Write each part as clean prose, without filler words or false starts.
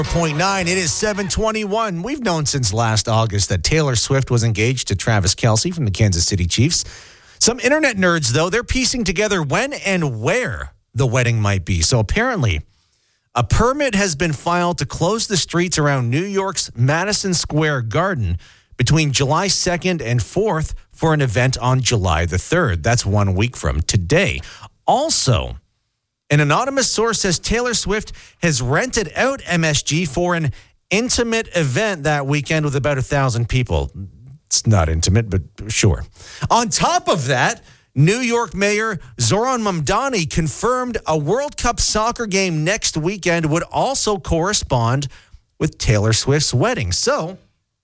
0.9. It is 7:21. We've known since last August that Taylor Swift was engaged to Travis Kelce from the Kansas City Chiefs. Some internet nerds, though, they're piecing together when and where the wedding might be. So apparently, a permit has been filed to close the streets around New York's Madison Square Garden between July 2nd and 4th for an event on July the 3rd. That's 1 week from today. Also, an anonymous source says Taylor Swift has rented out MSG for an intimate event that weekend with about 1,000 people. It's not intimate, but sure. On top of that, New York Mayor Zoran Mamdani confirmed a World Cup soccer game next weekend would also correspond with Taylor Swift's wedding. So,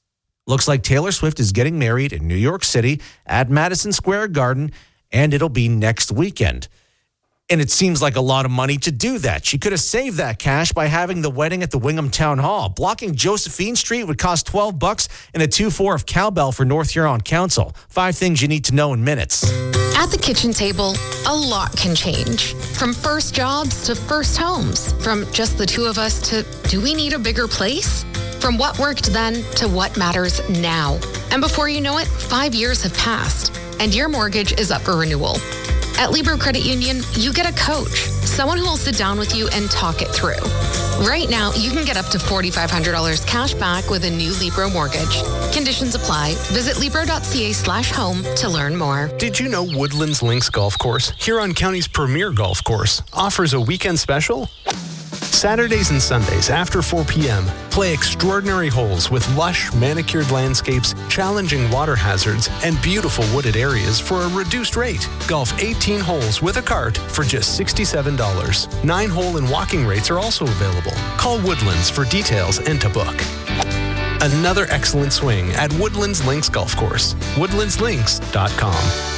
looks like Taylor Swift is getting married in New York City at Madison Square Garden, and it'll be next weekend. And it seems like a lot of money to do that. She could have saved that cash by having the wedding at the Wingham Town Hall. Blocking Josephine Street would cost $12 and a 2-4 of cowbell for North Huron Council. 5 things you need to know in minutes. At the kitchen table, a lot can change. From first jobs to first homes. From just the two of us to, do we need a bigger place? From what worked then to what matters now. And before you know it, 5 years have passed. And your mortgage is up for renewal. At Libro Credit Union, you get a coach, someone who will sit down with you and talk it through. Right now, you can get up to $4,500 cash back with a new Libro mortgage. Conditions apply. Visit Libro.ca/home to learn more. Did you know Woodlands Links Golf Course, Huron County's premier golf course, offers a weekend special? Saturdays and Sundays after 4 p.m., play extraordinary holes with lush, manicured landscapes, challenging water hazards, and beautiful wooded areas for a reduced rate. Golf 18 holes with a cart for just $67. 9-hole and walking rates are also available. Call Woodlands for details and to book. Another excellent swing at Woodlands Links Golf Course. woodlandslinks.com.